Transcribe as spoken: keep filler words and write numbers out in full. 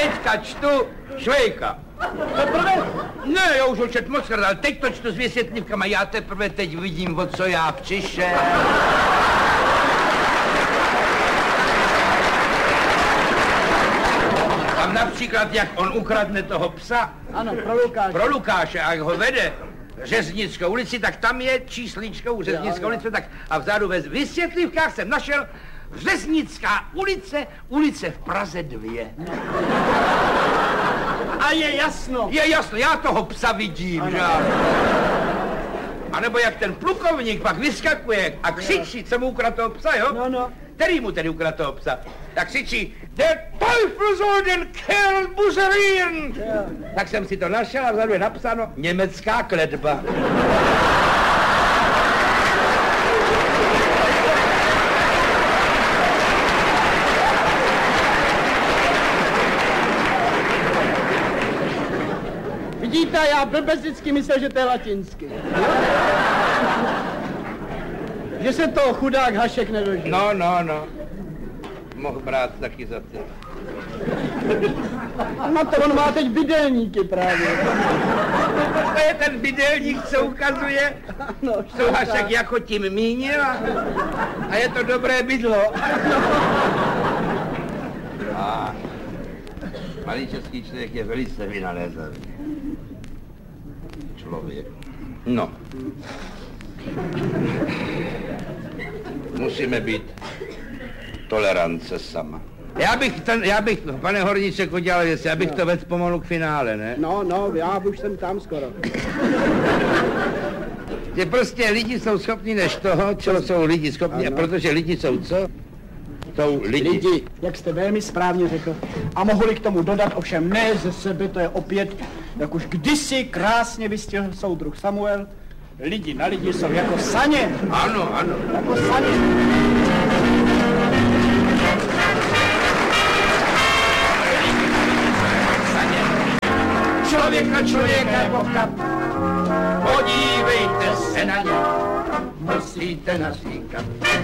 teďka čtu Švejka. Teprve? Ne, já už ho čet moc krát, ale teď to čtu s vysvětlivkama, já teprve teď vidím, o co já přišel. Tam například, jak on ukradne toho psa. Ano, pro Lukáše. Pro Lukáše, a jak ho vede Řeznickou ulici, tak tam je čísličko u Řeznickou ulice, tak a vzadu ve vysvětlivkách jsem našel Řeznická ulice, ulice v Praze dvě. A je jasno. Je jasno, já toho psa vidím, že? A nebo jak ten plukovník pak vyskakuje a křičí, co mu ukradl toho psa, jo? No, no. Který mu tedy ukradl toho psa? Tak křičí, der Teufel soll den Kerl bušerieren. Tak jsem si to našel a vzadu je napsáno německá kletba. Vidíte, já blbec vždycky myslel, že to je latinsky. Že se toho chudák Hašek nedožil. No, no, no. Mohl brát taky za ty. No to on má teď bydelníky právě. To je ten bydelník, co ukazuje, No, co Hašek jako tím mínil a, a je to dobré bydlo. A malý český člověk je velice vynalézavý. Člověk. No. Musíme být tolerance sama. Já bych, ten, já bych, pane Horníček, udělal věc, já bych to vedl pomalu k finále, ne? No, no, já už jsem tam skoro. Že prostě lidi jsou schopni než toho, čeho jsou lidi schopni, ano. A protože lidi jsou co? Jsou lidi. Lidi, jak jste velmi správně řekl. A mohli k tomu dodat, ovšem ne ze sebe, to je opět, jak už kdysi krásně vystihl soudruh Samuel, lidi na lidi jsou jako saně. Ano, ano. Jako saně. Člověk na člověka jako kap. Podívejte se na ně, musíte naříkat.